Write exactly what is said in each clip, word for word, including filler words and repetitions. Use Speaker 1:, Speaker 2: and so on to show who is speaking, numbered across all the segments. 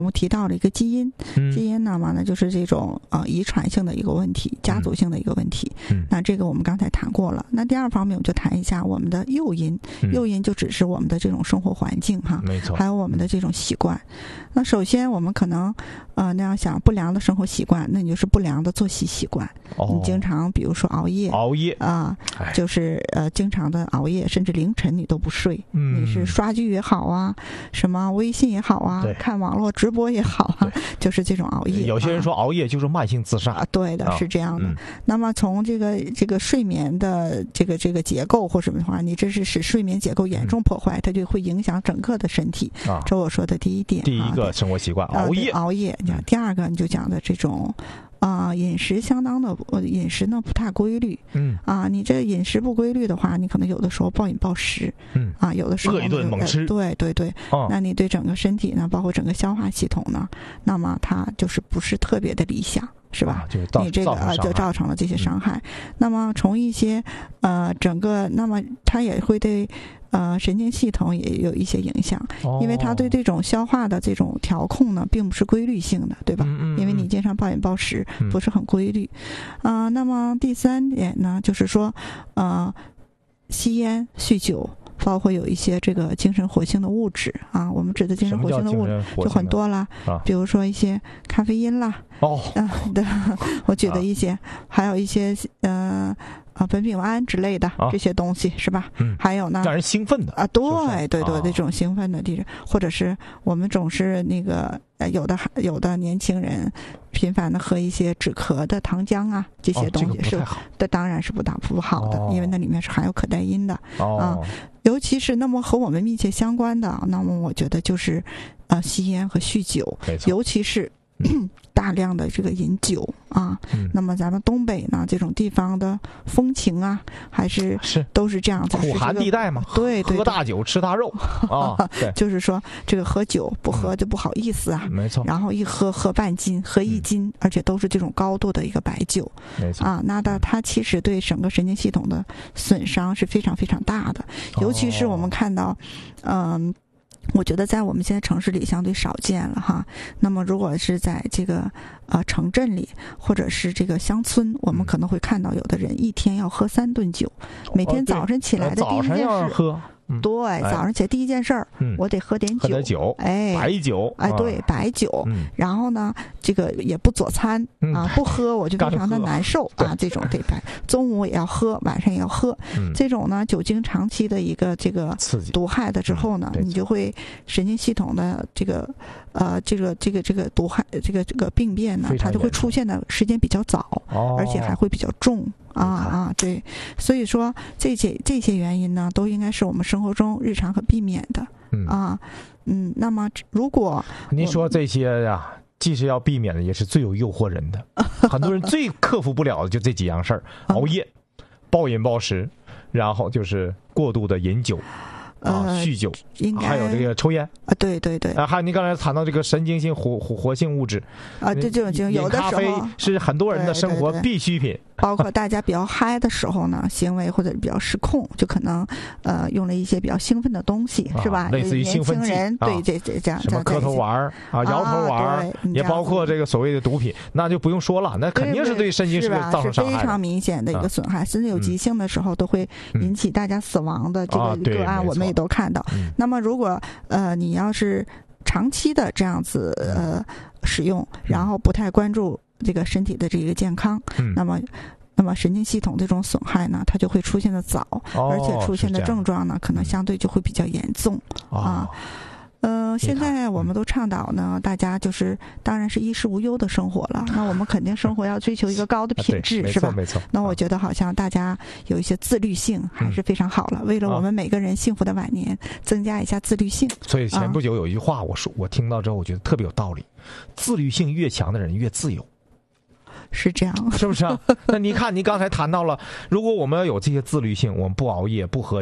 Speaker 1: 我们提到了一个基因，
Speaker 2: 嗯、
Speaker 1: 基因呢嘛呢就是这种呃遗传性的一个问题，家族性的一个问题。
Speaker 2: 嗯、
Speaker 1: 那这个我们刚才谈过了。那第二方面，我们就谈一下我们的诱因。
Speaker 2: 嗯、
Speaker 1: 诱因就只是我们的这种生活环境哈，
Speaker 2: 没错，
Speaker 1: 还有我们的这种习惯。那首先我们可能呃那样想，不良的生活习惯，那你就是不良的作息习惯。
Speaker 2: 哦、
Speaker 1: 你经常比如说熬夜，
Speaker 2: 熬夜
Speaker 1: 啊、呃，就是呃经常的熬夜，甚至凌晨你都不睡。
Speaker 2: 嗯，
Speaker 1: 你是刷剧也好啊，什么微信也好啊，看网络直播也好啊，就是这种熬夜。
Speaker 2: 有些人说熬夜就是慢性自杀
Speaker 1: 啊，对的，是这样的。
Speaker 2: 嗯、
Speaker 1: 那么从这个这个睡眠的这个这个结构或什么的话，你这是使睡眠结构严重破坏，嗯、它就会影响整个的身体。
Speaker 2: 啊，
Speaker 1: 这我说的第一点。
Speaker 2: 第一个生活习惯，
Speaker 1: 啊、
Speaker 2: 熬夜。
Speaker 1: 熬夜。嗯、第二个你就讲的这种。啊、呃，饮食相当的，呃，饮食呢不太规律。
Speaker 2: 嗯
Speaker 1: 啊，你这饮食不规律的话，你可能有的时候暴饮暴食。
Speaker 2: 嗯
Speaker 1: 啊，有的时候
Speaker 2: 饿一顿猛吃。
Speaker 1: 对对对。
Speaker 2: 哦、
Speaker 1: 那你对整个身体呢，包括整个消化系统呢，那么它就是不是特别的理想，是吧？
Speaker 2: 啊、就造
Speaker 1: 你这个
Speaker 2: 呃
Speaker 1: 就造成了这些伤害。
Speaker 2: 嗯、
Speaker 1: 那么从一些呃整个，那么它也会对。呃，神经系统也有一些影响，
Speaker 2: 哦、
Speaker 1: 因为它对这种消化的这种调控呢，并不是规律性的，对吧？
Speaker 2: 嗯嗯嗯
Speaker 1: 因为你经常暴饮暴食，
Speaker 2: 嗯、
Speaker 1: 不是很规律。啊、呃，那么第三点呢，就是说，呃，吸烟、酗酒，包括有一些这个精神活性的物质啊，我们指的精神活性的物质就很多啦，
Speaker 2: 啊、
Speaker 1: 比如说一些咖啡因啦，
Speaker 2: 哦，
Speaker 1: 啊、呃，对，我举的一些，啊、还有一些呃。啊，苯丙胺之类的、
Speaker 2: 啊、
Speaker 1: 这些东西是吧？
Speaker 2: 嗯，
Speaker 1: 还有呢，
Speaker 2: 让人兴奋的
Speaker 1: 啊，对
Speaker 2: 是是
Speaker 1: 对对，
Speaker 2: 啊、
Speaker 1: 这种兴奋的地方，或者是我们总是那个呃，有的有的年轻人频繁的喝一些止咳的糖浆啊，这些东西、
Speaker 2: 哦这个、
Speaker 1: 是，这当然是不大不好的、哦，因为那里面是含有可待因的、
Speaker 2: 哦、
Speaker 1: 啊。尤其是那么和我们密切相关的，那么我觉得就是呃吸烟和酗酒，尤其是。大量的这个饮酒啊、
Speaker 2: 嗯，
Speaker 1: 那么咱们东北呢这种地方的风情啊，还是
Speaker 2: 是
Speaker 1: 都是这样子，
Speaker 2: 苦寒地带嘛，
Speaker 1: 对 对, 对，
Speaker 2: 喝大酒吃大肉啊，对，
Speaker 1: 就是说这个喝酒不喝就不好意思啊，
Speaker 2: 嗯、没错，
Speaker 1: 然后一喝喝半斤，喝一斤、嗯，而且都是这种高度的一个白酒，
Speaker 2: 没错
Speaker 1: 啊，那的它其实对整个神经系统的损伤是非常非常大的，尤其是我们看到，嗯、呃。我觉得在我们现在城市里相对少见了哈。那么如果是在这个呃城镇里或者是这个乡村，我们可能会看到有的人一天要喝三顿酒，每天早晨起来的第一件事，
Speaker 2: 哦、喝。嗯、
Speaker 1: 对，早上起来第一件事儿、
Speaker 2: 嗯，
Speaker 1: 我得喝点酒，
Speaker 2: 喝点酒，
Speaker 1: 哎，
Speaker 2: 白酒，
Speaker 1: 哎，对，
Speaker 2: 啊、
Speaker 1: 白酒、
Speaker 2: 嗯。然
Speaker 1: 后呢，这个也不佐餐、
Speaker 2: 嗯、
Speaker 1: 啊，不喝我就非常的难受啊。这种得白，中午也要喝，晚上也要喝。
Speaker 2: 嗯、
Speaker 1: 这种呢，酒精长期的一个这个毒害的之后呢，
Speaker 2: 嗯、
Speaker 1: 你就会神经系统的这个呃这个这个这个毒害这个这个病变呢，它就会出现的时间比较早，
Speaker 2: 哦、
Speaker 1: 而且还会比较重。啊啊，对，所以说这些这些原因呢，都应该是我们生活中日常可避免的。
Speaker 2: 嗯
Speaker 1: 啊，嗯，那么如果
Speaker 2: 您说这些呀，既是要避免的，也是最有诱惑人的。很多人最克服不了的就这几样事儿：熬夜、暴饮暴食，然后就是过度的饮酒。啊，酗酒，
Speaker 1: 应该
Speaker 2: 还有这个抽烟
Speaker 1: 啊，对对对，
Speaker 2: 啊，还有您刚才谈到这个神经性活活活性物质
Speaker 1: 啊，这就就有的时候
Speaker 2: 咖啡是很多人的生活必需品，
Speaker 1: 包括大家比较嗨的时候呢，行为或者比较失控，就可能呃用了一些比较兴奋的东西，
Speaker 2: 啊、
Speaker 1: 是吧？
Speaker 2: 类似于兴奋剂，
Speaker 1: 人对、
Speaker 2: 啊、
Speaker 1: 这这这样
Speaker 2: 什么磕头丸啊、摇头丸、
Speaker 1: 啊，
Speaker 2: 也包括这个所谓的毒品，那就不用说了，那肯定是对神经是造成伤害的，
Speaker 1: 是非常明显的一个损害，甚至有急性的时候都会引起大家死亡的这个个案，我们也都看到。
Speaker 2: 嗯、
Speaker 1: 那么如果呃你要是长期的这样子呃使用，然后不太关注这个身体的这个健康，
Speaker 2: 嗯、
Speaker 1: 那么那么神经系统这种损害呢，它就会出现的早，
Speaker 2: 哦、
Speaker 1: 而且出现的症状呢，可能相对就会比较严重、
Speaker 2: 嗯、
Speaker 1: 啊。呃，现在我们都倡导呢，大家就是当然是衣食无忧的生活了。那我们肯定生活要追求一个高的品质，是吧？
Speaker 2: 没错。
Speaker 1: 那我觉得好像大家有一些自律性还是非常好了。
Speaker 2: 嗯、
Speaker 1: 为了我们每个人幸福的晚年，增加一下自律性。
Speaker 2: 所以前不久有一句话，我说我听到之后，我觉得特别有道理：自律性越强的人越自由。
Speaker 1: 是这样，
Speaker 2: 是不是啊？那你看，你刚才谈到了，如果我们要有这些自律性，我们不熬夜、不喝酒。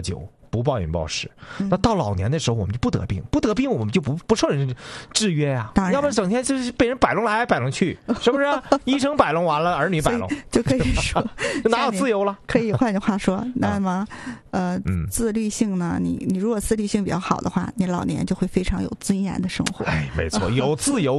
Speaker 2: 不暴饮暴食。
Speaker 1: 嗯、
Speaker 2: 那到老年的时候，我们就不得病，不得病我们就不不受人制约呀、
Speaker 1: 啊，
Speaker 2: 要不然整天就是被人摆弄来摆弄去，是不是、啊？医生摆弄完了，儿女摆弄，
Speaker 1: 就可以说
Speaker 2: 哪有自由了？
Speaker 1: 可以换句话说，那么呃，嗯、自律性呢？你你如果自律性比较好的话，你老年就会非常有尊严的生活。
Speaker 2: 哎，没错，有自由。